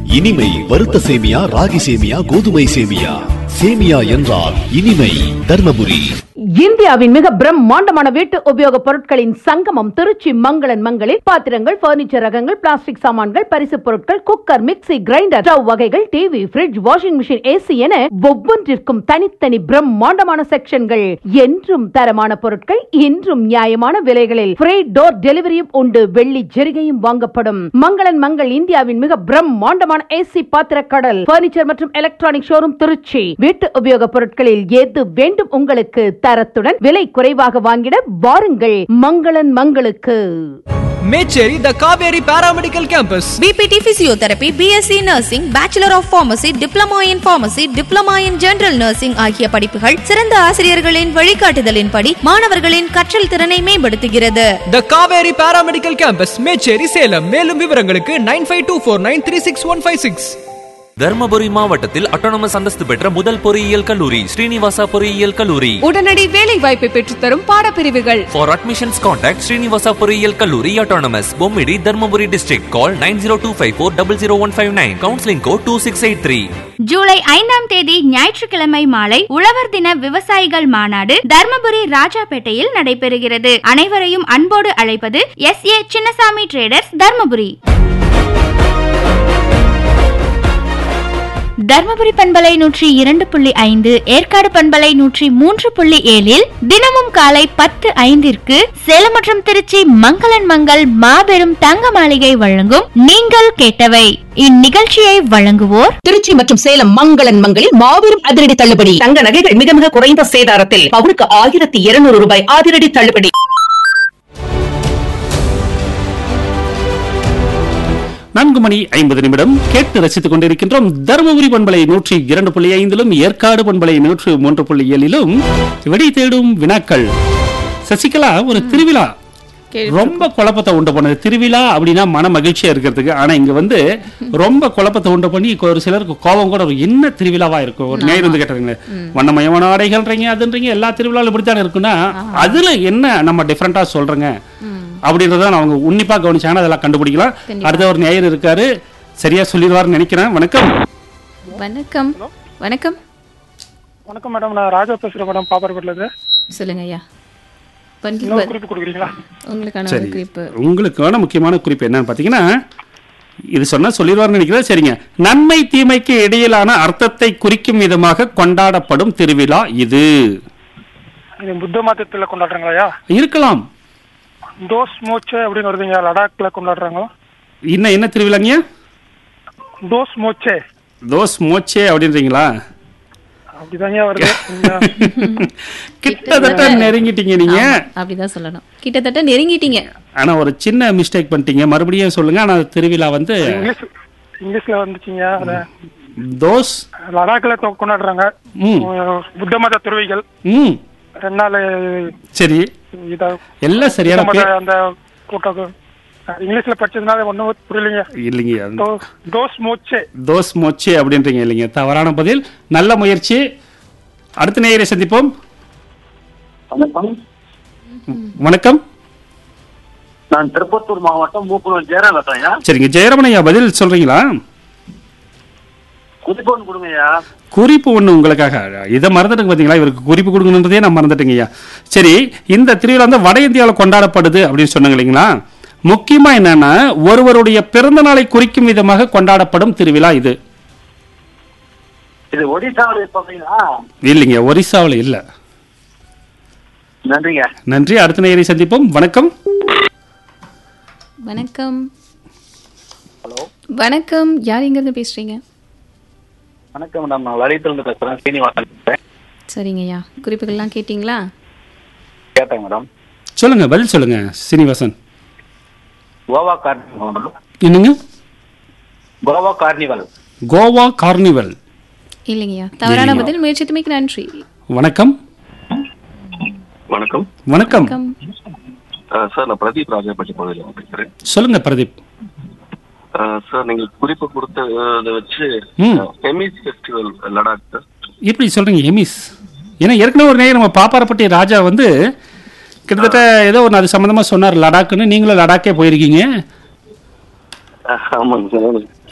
இனிமை வறுத்த சேமியா, ராகி சேமியா, கோதுமை சேமியா. சேமியா என்றால் இனிமை. தர்மபுரி. இந்தியாவின் மிக பிரம்மாண்டமான வீட்டு உபயோக பொருட்களின் சங்கமம் திருச்சி மங்களன் மங்களில் பாத்திரங்கள், பர்னிச்சர் ரகங்கள், பிளாஸ்டிக் சாமான்கள், பரிசு பொருட்கள், குக்கர், மிக்ஸி, கிரைண்டர், ஸ்டவ் வகைகள், TV, fridge, washing machine, AC என ஒவ்வொன்றிற்கும் தனித்தனி பிரம்மாண்டமான செக்ஷன்கள். என்றும் தரமான பொருட்கள், இன்றும் நியாயமான விலைகளில் ஃப்ரீ டோர் டெலிவரியும் உண்டு. வெள்ளி ஜெரிகையும் வாங்கப்படும். மங்களன் மங்கள் இந்தியாவின் மிக பிரம்மாண்டமான ஏசி பாத்திர கடல், பர்னிச்சர் மற்றும் எலக்ட்ரானிக் ஷோரூம் திருச்சி. வீட்டு உபயோக பொருட்களில் எது வேண்டும் உங்களுக்கு தரத்துடன் விலை குறைவாக வாங்கிட வாருங்கள் மங்களன் மங்களுக்கு. மேச்சேரி த Kaveri paramedical campus. PPT physiotherapy, BSc nursing, bachelor of pharmacy, diploma in pharmacy, diploma in general nursing ஆகிய படிப்புகள் சிறந்த ஆசிரியர்களின் வழிகாட்டுதலின்படி மாணவர்களின் கற்றல் திறனை மேம்படுத்துகிறது. த காவேரி பாராமெடிக்கல் கேம்பஸ், மேச்சேரி, சேலம். மேலும் விவரங்களுக்கு 9524936156. தர்மபுரி மாவட்டத்தில் அட்டானமஸ் அந்தஸ்து பெற்ற முதல் பொறியியல் கல்லூரி ஸ்ரீனிவாசா பொறியியல் கல்லூரி. உடனடி வேலை வாய்ப்பை பெற்றுத்தரும் பாடப்பிரிவுகள். For admissions contact ஸ்ரீனிவாசா பொறியியல் கல்லூரி autonomous, Bommidi, Dharmapuri district. Call 9025400159. Counseling code 2683. July 5ஆம் தேதி ஞாயிற்றுக்கிழமை மாலை உழவர் தின விவசாயிகள் மாநாடு தர்மபுரி ராஜாபேட்டையில் நடைபெறுகிறது. அனைவரையும் அன்போடு அழைப்பது SA சின்னசாமி ட்ரேடர்ஸ், தர்மபுரி. தர்மபுரி பண்பலை 102.5, ஏற்காடு பண்பலை 103.7 தினமும் காலை 10:05 சேலம் மற்றும் திருச்சி மங்களன் மங்கள் மாபெரும் தங்க மாளிகை வழங்கும் நீங்கள் கேட்டவை. இந்நிகழ்ச்சியை வழங்குவோர் திருச்சி மற்றும் சேலம் மங்களன் மங்களில் மாபெரும் அதிரடி தள்ளுபடி. தங்க நகைகள் மிக மிக குறைந்த சேதாரத்தில் பவுனுக்கு 1200 ரூபாய் அதிரடி தள்ளுபடி. 4:50 கேட்டு ரசித்துக் கொண்டிருக்கின்றோம். தருமபுரி பண்பலை 102.5, ஏற்காடு பண்பலை 103.7 விடை தேடும் வினாக்கள். சசிகலா, ஒரு திருவிழா ரொம்ப குழப்பத்தை உண்டு பண்ணது. திருவிழா அப்படின்னா மன மகிழ்ச்சியா இருக்கிறதுக்கு, ஆனா இங்க வந்து ரொம்ப குழப்பத்தை உண்டு பண்ணி ஒரு சிலருக்கு கோபம் கூட. என்ன திருவிழாவா இருக்கும்? ஒரு நேரம் வந்து கேட்டாங்க, வண்ணமயமான ஆடைகள்ன்றீங்க, அதுன்றீங்க, எல்லா திருவிழாவும் இப்படித்தானே இருக்குன்னா அதுல என்ன நம்ம டிஃபரெண்டா சொல்றேங்க அப்படின்றத அவங்க உன்னிப்பா கவனிச்சாங்கன்னா அதெல்லாம் கண்டுபிடிக்கலாம். அடுத்த ஒரு நேயர் இருக்காரு, சரியா சொல்லிடுவார்னு நினைக்கிறேன். வணக்கம். வணக்கம். வணக்கம். வணக்கம் மேடம், நான் ராஜா பேசுறேன் மேடம், பாப்பாரப்பட்டில இருந்து. சொல்லுங்க ஐயா. குறிப்பு கொடுக்குறீங்களா? உங்களுக்கான முக்கியமான குறிப்பு என்னன்னு பாத்தீங்கன்னா, இது சொன்னா சொல்லிடுவார்னு நினைக்கிறேன். சரிங்க. நன்மை தீமைக்கு இடையிலான அர்த்தத்தை குறிக்கும் விதமாக கொண்டாடப்படும் திருவிழா இது. புத்த மதத்துல கொண்டாடுறாங்களா? இருக்கலாம். தோஸ் மோச்சே அப்படின்னு வருதுங்க, லடாக்ல கொண்டாடுறாங்க. என்ன திருவிழாங்க? தோஸ் மோச்சே. தோஸ் மோச்சே அப்படின்றீங்களா? அப்படிதாங்க வருது. கிட்டத்தட்ட நெருங்கிட்டீங்க நீங்க. அப்படிதான் சொல்லணும், கிட்டத்தட்ட நெருங்கிட்டீங்க. ஆனா ஒரு சின்ன மிஸ்டேக் பண்ணிட்டீங்க, மறுபடியும் சொல்லுங்க. ஆனா திருவிழா வந்து இங்கிலீஷ்ல வந்துச்சுங்க. தோஸ் லடாக்ல கொண்டாடுறாங்க புத்த மத துறவிகள். 2 நாள். சரி, எல்லாம் சரியான அந்த இங்கிலீஷ்ல படிச்சதுனால ஒண்ணும் புரியலங்க. இல்லைங்க, தோஸ் மோச்சே அப்படின்றீங்க. இல்லைங்க, தவறான பதில். நல்ல முயற்சி. அடுத்த நேயரை சந்திப்போம். வணக்கம். நான் திருப்பத்தூர் மாவட்டம் மூக்குனூர் ஜெயராமன். சரிங்க, ஜெயராமனையா பதில் சொல்றீங்களா? குறிப்பு ஒண்ணு உங்களுக்காக. இதை மறந்துட்டுங்க பாத்தீங்களா, இவருக்கு குறிப்பு கொடுக்கணுன்றதே நான் மறந்துட்டேங்கய்யா. சரி, இந்த திருவிழா வந்து வட இந்தியாவில் கொண்டாடப்படுது அப்படின்னு சொன்னாங்க இல்லைங்களா? முக்கியமா என்னன்னா, ஒருவருடைய பிறந்த நாளை குறிக்கும் விதமாக கொண்டாடப்படும் திருவிழா இது. இல்லைங்க, ஒரிசாவில் இல்ல. நன்றி. அடுத்த நேயரை சந்திப்போம். வணக்கம். வணக்கம். வணக்கம். யார் எங்க இருந்து பேசுறீங்க? வணக்கம் மேடம், நான் லலித்திலிருந்து பேசுறேன், சீனிவாசன் பேசுறேன். சரிங்கய்யா, குறிப்புகள்லாம் கேட்டீங்களா? கேட்டேன் மேடம். சொல்லுங்க, பதில் சொல்லுங்க சீனிவாசன். கோவா கார்னிவல். என்னங்க? கோவா கார்னிவல். கோவா கார்னிவல் இல்லைங்கய்யா, தவறான பதில். முயற்சித்தமைக்கு நன்றி. வணக்கம். வணக்கம். வணக்கம் சார், நான் பிரதீப் ராஜாபட்டி பகுதியில் பேசுறேன். சொல்லுங்க பிரதீப். சார், நீங்க குறிப்பு கொடுத்ததை வச்சு ஹெமிஸ் ஃபெஸ்டிவல் லடாக். எப்படி சொல்றீங்க ஹெமிஸ்? ஏன்னா ஏற்கனவே ஒரு நேரம் நம்ம பாப்பாரப்பட்டி ராஜா வந்து கிட்டத்தட்ட ஏதோ ஒன்று அது சம்பந்தமா சொன்னார் லடாக்குன்னு. நீங்களும் லடாக்கே போயிருக்கீங்க. ஆமாங்க சார்.